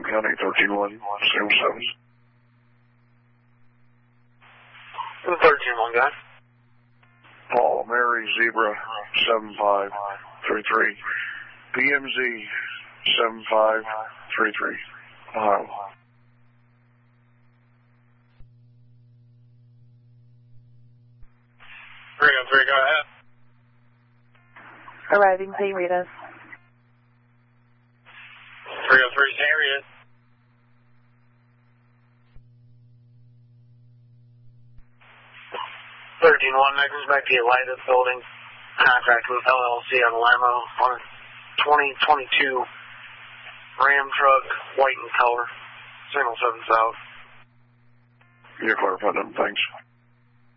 County, 13-1, 07. 13-1 guy. Paul, Mary, Zebra, 7533. PMZ, 7533. Ohio. Three on three, go ahead. Arriving St. Rita's. 303 St. Rita's. 13-1, Nexus back to Elida building. Contract with LLC on Lamo on a 2022 Ram truck, white in color. Signal 7 South. You're clear, Putnam. Thanks.